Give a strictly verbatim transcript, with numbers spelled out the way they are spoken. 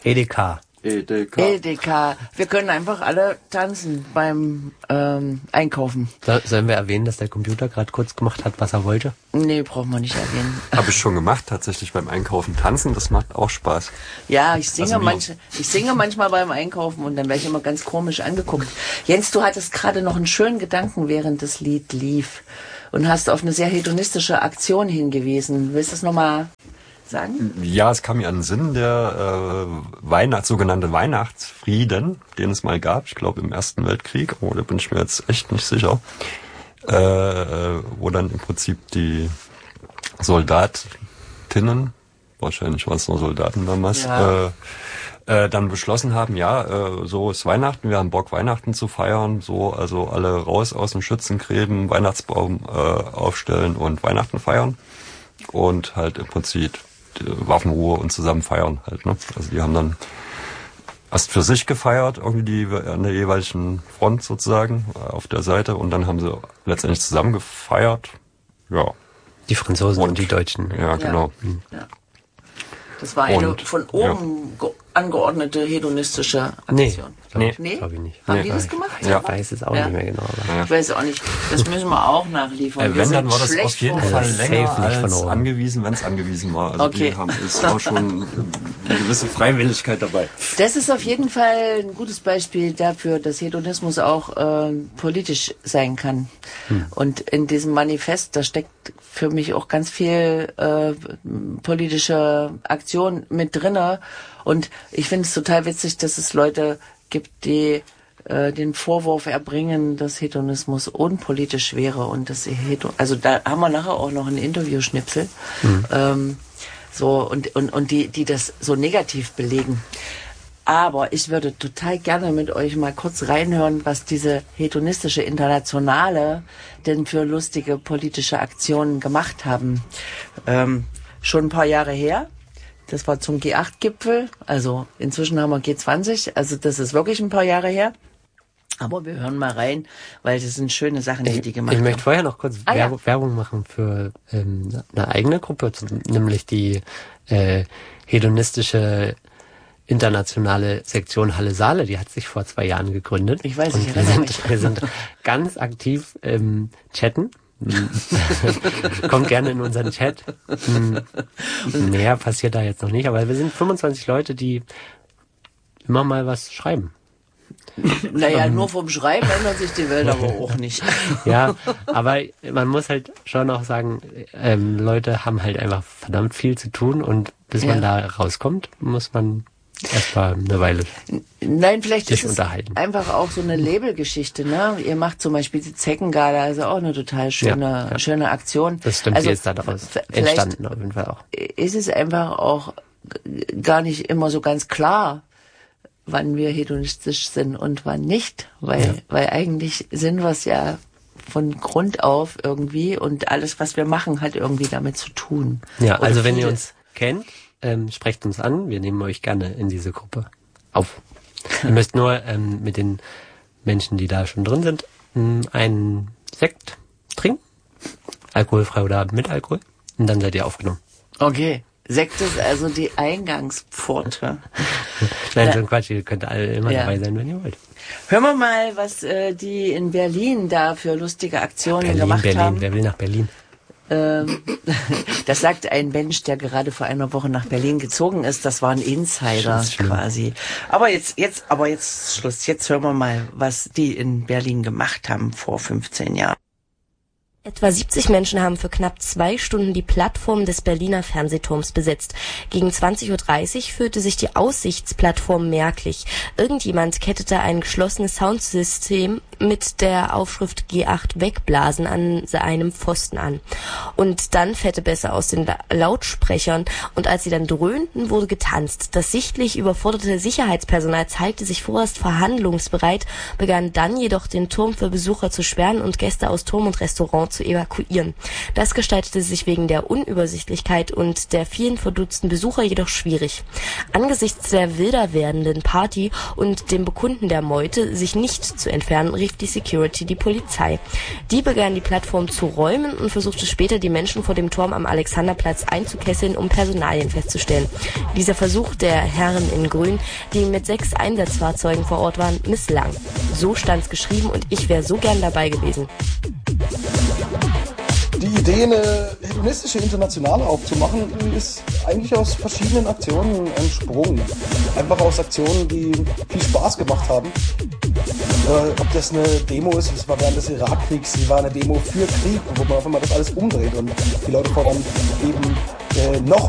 Edeka. Edeka. Edeka. Wir können einfach alle tanzen beim ähm, Einkaufen. So, sollen wir erwähnen, dass der Computer gerade kurz gemacht hat, was er wollte? Nee, brauchen wir nicht erwähnen. Habe ich schon gemacht, tatsächlich beim Einkaufen tanzen, das macht auch Spaß. Ja, ich singe, Also manche, ich singe manchmal beim Einkaufen und dann werde ich immer ganz komisch angeguckt. Jens, du hattest gerade noch einen schönen Gedanken, während das Lied lief und hast auf eine sehr hedonistische Aktion hingewiesen. Willst du das nochmal sagen? Ja, es kam mir an den Sinn, der äh, Weihnachts, sogenannte Weihnachtsfrieden, den es mal gab, ich glaube im Ersten Weltkrieg, oh, da bin ich mir jetzt echt nicht sicher, äh, wo dann im Prinzip die Soldatinnen, wahrscheinlich waren es nur Soldaten damals, ja. äh, äh, dann beschlossen haben, ja, äh, so ist Weihnachten, wir haben Bock, Weihnachten zu feiern, so, also alle raus aus den Schützengräben, Weihnachtsbaum äh, aufstellen und Weihnachten feiern und halt im Prinzip Waffenruhe und zusammen feiern halt, ne? Also die haben dann erst für sich gefeiert, irgendwie die an der jeweiligen Front sozusagen, auf der Seite, und dann haben sie letztendlich zusammen gefeiert. Ja. Die Franzosen und, und die Deutschen. Ja, genau. Ja. Ja. Das war eine und, von oben ja. angeordnete hedonistische Nee, Aktion. nee, nee? glaube ich nicht. Haben nee, die das gemacht? Ja, ich weiß es auch ja. nicht mehr genau. Aber. Ich weiß auch nicht. Das müssen wir auch nachliefern. Äh, wenn, dann war das auf jeden Fall Also länger safe nicht als von angewiesen, wenn es angewiesen war. Also okay. die haben, es war schon eine gewisse Freiwilligkeit dabei. Das ist auf jeden Fall ein gutes Beispiel dafür, dass Hedonismus auch äh, politisch sein kann. Hm. Und in diesem Manifest, da steckt für mich auch ganz viel äh, politische Aktion mit drinne. Und ich finde es total witzig, dass es Leute gibt, die äh, den Vorwurf erbringen, dass Hedonismus unpolitisch wäre und dass Hedon, also da haben wir nachher auch noch einen Interviewschnipsel, mhm. ähm, so und und und die die das so negativ belegen. Aber ich würde total gerne mit euch mal kurz reinhören, was diese hedonistische Internationale denn für lustige politische Aktionen gemacht haben. Ähm, schon ein paar Jahre her. Das war zum G acht Gipfel, also inzwischen haben wir G zwanzig, also das ist wirklich ein paar Jahre her. Aber wir hören mal rein, weil das sind schöne Sachen, die ich, die gemacht ich haben. Ich möchte vorher noch kurz ah, Werbung, ja. Werbung machen für ähm, eine eigene Gruppe, nämlich die äh, hedonistische internationale Sektion Halle Saale. Die hat sich vor zwei Jahren gegründet. Ich weiß, und ich wir erinnere sind, mich. wir sind ganz aktiv im Chatten. Kommt gerne in unseren Chat. Mehr passiert da jetzt noch nicht, aber wir sind fünfundzwanzig Leute, die immer mal was schreiben. Naja, nur vom Schreiben ändert sich die Welt aber auch nicht. Ja, aber man muss halt schon auch sagen, ähm, Leute haben halt einfach verdammt viel zu tun und bis ja. man da rauskommt, muss man erstmal eine Weile Nein, vielleicht sich ist es unterhalten. Einfach auch so eine Labelgeschichte, ne? Ihr macht zum Beispiel die Zeckengala, also auch eine total schöne, ja, ja. schöne Aktion. Das stimmt, also, die ist da daraus entstanden auf jeden Fall auch. Ist es einfach auch gar nicht immer so ganz klar, wann wir hedonistisch sind und wann nicht, weil, ja. weil eigentlich sind wir es ja von Grund auf irgendwie und alles, was wir machen, hat irgendwie damit zu tun. Ja, Oder also wenn viele. ihr uns kennt, ähm, sprecht uns an, wir nehmen euch gerne in diese Gruppe auf. Ihr müsst nur ähm, mit den Menschen, die da schon drin sind, einen Sekt trinken, alkoholfrei oder mit Alkohol, und dann seid ihr aufgenommen. Okay. Sekt ist also die Eingangspforte. Nein, so ein Quatsch, ihr könnt alle immer ja. dabei sein, wenn ihr wollt. Hören wir mal, was äh, die in Berlin da für lustige Aktionen Berlin, gemacht Berlin. haben. Wer will nach Berlin? Ähm, das sagt ein Mensch, der gerade vor einer Woche nach Berlin gezogen ist. Das war ein Insider quasi. Aber jetzt, jetzt, aber jetzt Schluss. Jetzt hören wir mal, was die in Berlin gemacht haben vor fünfzehn Jahren. Etwa siebzig Menschen haben für knapp zwei Stunden die Plattform des Berliner Fernsehturms besetzt. Gegen zwanzig Uhr dreißig führte sich die Aussichtsplattform merklich. Irgendjemand kettete ein geschlossenes Soundsystem mit der Aufschrift G acht wegblasen an einem Pfosten an. Und dann fette Bässe aus den Lautsprechern. Und als sie dann dröhnten, wurde getanzt. Das sichtlich überforderte Sicherheitspersonal zeigte sich vorerst verhandlungsbereit, begann dann jedoch den Turm für Besucher zu sperren und Gäste aus Turm und Restaurant zu evakuieren. Das gestaltete sich wegen der Unübersichtlichkeit und der vielen verdutzten Besucher jedoch schwierig. Angesichts der wilder werdenden Party und dem Bekunden der Meute, sich nicht zu entfernen, rief die Security die Polizei. Die begann die Plattform zu räumen und versuchte später, die Menschen vor dem Turm am Alexanderplatz einzukesseln, um Personalien festzustellen. Dieser Versuch der Herren in Grün, die mit sechs Einsatzfahrzeugen vor Ort waren, misslang. So stand's geschrieben und ich wäre so gern dabei gewesen. Die Idee, eine hedonistische Internationale aufzumachen, ist eigentlich aus verschiedenen Aktionen entsprungen. Einfach aus Aktionen, die viel Spaß gemacht haben. Äh, ob das eine Demo ist, das war während des Irakkriegs, die war eine Demo für Krieg, wo man auf einmal das alles umdreht und die Leute fordern eben äh, noch